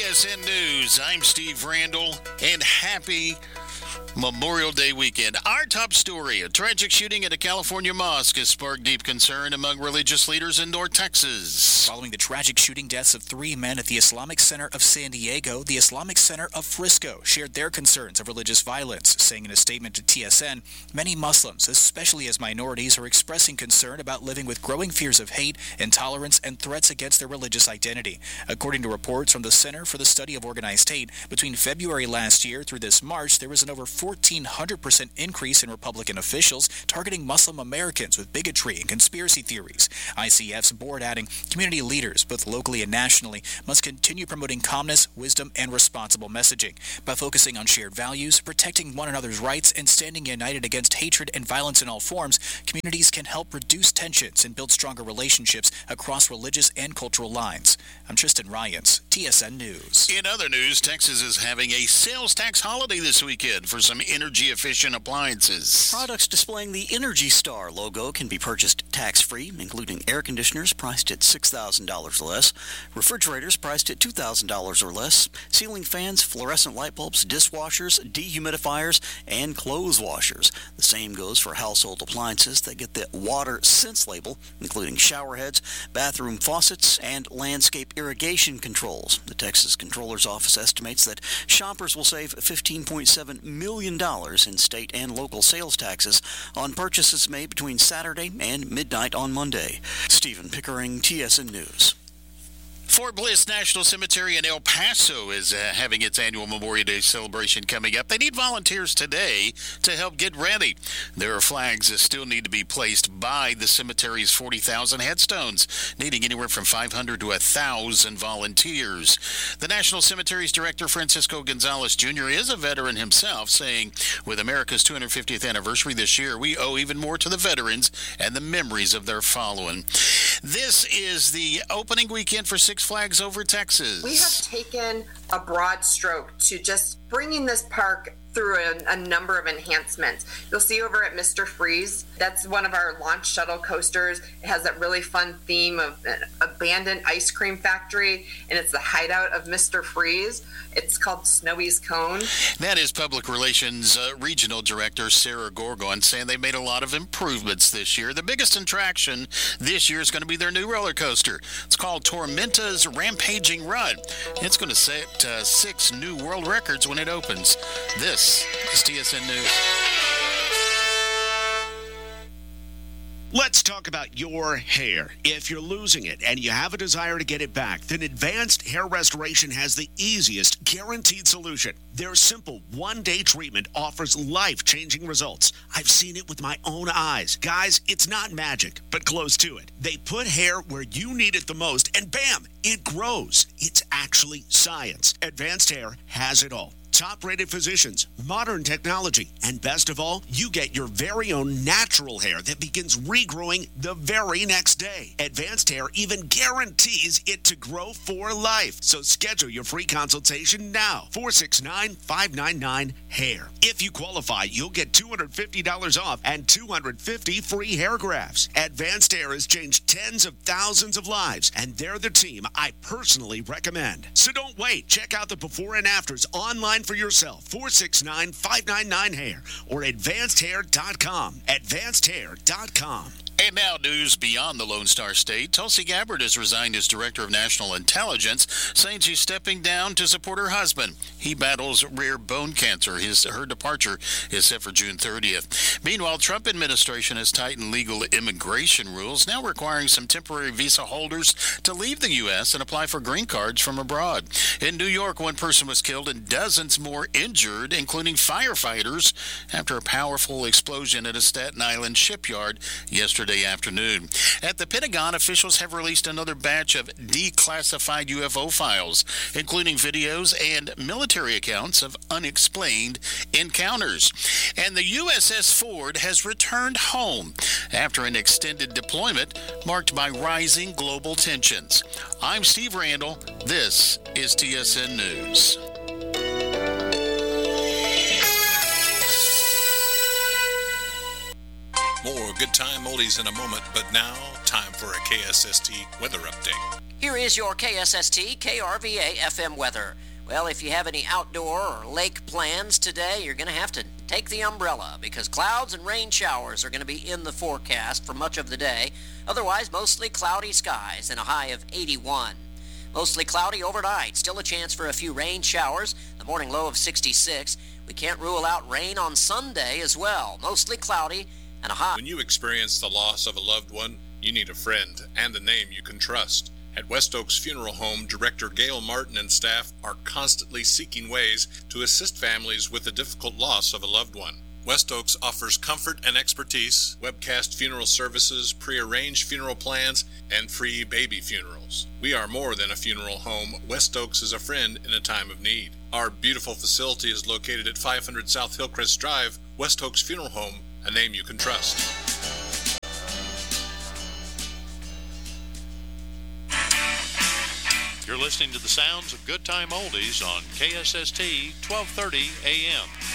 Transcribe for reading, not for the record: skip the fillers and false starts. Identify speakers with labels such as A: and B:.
A: TSN News, I'm Steve Randall, and happy Memorial Day weekend. Our top story, a tragic shooting at a California mosque has sparked deep concern among religious leaders in North Texas.
B: Following the tragic shooting deaths of 3 men at the Islamic Center of San Diego, the Islamic Center of Frisco shared their concerns of religious violence, saying in a statement to TSN, many Muslims, especially as minorities, are expressing concern about living with growing fears of hate, intolerance, and threats against their religious identity. According to reports from the Center for the Study of Organized Hate, between February last year through this March, there was an over 1,400% increase in Republican officials targeting Muslim Americans with bigotry and conspiracy theories. ICF's board adding, community leaders, both locally and nationally, must continue promoting calmness, wisdom, and responsible messaging. By focusing on shared values, protecting one another's rights, and standing united against hatred and violence in all forms, communities can help reduce tensions and build stronger relationships across religious and cultural lines. I'm Tristan Ryans, TSN News.
A: In other news, Texas is having a sales tax holiday this weekend for some energy-efficient appliances.
C: Products displaying the Energy Star logo can be purchased tax-free, including air conditioners priced at $6,000 or less, refrigerators priced at $2,000 or less, ceiling fans, fluorescent light bulbs, dishwashers, dehumidifiers, and clothes washers. The same goes for household appliances that get the Water Sense label, including shower heads, bathroom faucets, and landscape irrigation controls. The Texas Comptroller's Office estimates that shoppers will save $15.7 million in state and local sales taxes on purchases made between Saturday and midnight on Monday. Stephen Pickering, TSN News.
A: Fort Bliss National Cemetery in El Paso is having its annual Memorial Day celebration coming up. They need volunteers today to help get ready. There are flags that still need to be placed by the cemetery's 40,000 headstones, needing anywhere from 500 to 1,000 volunteers. The National Cemetery's director, Francisco Gonzalez Jr., is a veteran himself, saying, with America's 250th anniversary this year, we owe even more to the veterans and the memories of their fallen. This is the opening weekend for Six Flags Over Texas.
D: We have taken a broad stroke to just bringing this park through a number of enhancements. You'll see over at Mr. Freeze, that's one of our launch shuttle coasters. It has that really fun theme of an abandoned ice cream factory, and it's the hideout of Mr. Freeze. It's called Snowy's Cone.
A: That is Public Relations Regional Director Sarah Gorgon saying they made a lot of improvements this year. The biggest attraction this year is going to be their new roller coaster. It's called Tormenta's Rampaging Run. It's going to set 6 new world records when it opens. This is TSN News.
E: Let's talk about your hair. If you're losing it and you have a desire to get it back, then Advanced Hair Restoration has the easiest, guaranteed solution. Their simple one-day treatment offers life-changing results. I've seen it with my own eyes. Guys, it's not magic, but close to it. They put hair where you need it the most, and bam, it grows. It's actually science. Advanced Hair has it all. Top-rated physicians, modern technology, and best of all, you get your very own natural hair that begins regrowing the very next day. Advanced Hair even guarantees it to grow for life. So schedule your free consultation now. 469-599-HAIR. If you qualify, you'll get $250 off and 250 free hair grafts. Advanced Hair has changed tens of thousands of lives, and they're the team I personally recommend. So don't wait. Check out the before and afters online for yourself. 469-599-HAIR or advancedhair.com. Advancedhair.com.
A: And now news beyond the Lone Star State. Tulsi Gabbard has resigned as Director of National Intelligence, saying she's stepping down to support her husband. He battles rare bone cancer. Her departure is set for June 30th. Meanwhile, Trump administration has tightened legal immigration rules, now requiring some temporary visa holders to leave the U.S. and apply for green cards from abroad. In New York, one person was killed and dozens more injured, including firefighters, after a powerful explosion at a Staten Island shipyard yesterday afternoon. At the Pentagon, officials have released another batch of declassified UFO files, including videos and military accounts of unexplained encounters. And the USS Ford has returned home after an extended deployment marked by rising global tensions. I'm Steve Randall. This is TSN News.
F: More good time oldies in a moment, but now time for a KSST weather update. Here is your KSST KRVA FM weather. Well, if you have any outdoor or lake plans today, you're going to have to take the umbrella because clouds and rain showers are going to be in the forecast for much of the day. Otherwise, mostly cloudy skies and a high of 81. Mostly cloudy overnight. Still a chance for a few rain showers. The morning low of 66. We can't rule out rain on Sunday as well. Mostly cloudy and a high.
G: When you experience the loss of a loved one, you need a friend and a name you can trust. At West Oaks Funeral Home, Director Gail Martin and staff are constantly seeking ways to assist families with the difficult loss of a loved one. West Oaks offers comfort and expertise, webcast funeral services, pre-arranged funeral plans, and free baby funerals. We are more than a funeral home. West Oaks is a friend in a time of need. Our beautiful facility is located at 500 South Hillcrest Drive. West Oaks Funeral Home, a name you can trust.
H: You're listening to the sounds of Good Time Oldies on KSST 1230 AM.